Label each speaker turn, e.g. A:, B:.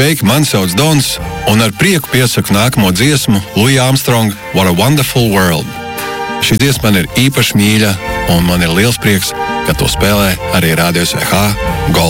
A: Sveiki, mani sauc Dons, un ar prieku piesaku nākamo dziesmu Louis Armstrong What a Wonderful World. Šī dziesma man ir īpaši mīļa, un man ir liels prieks, ka to spēlē arī Radio SVH Golf.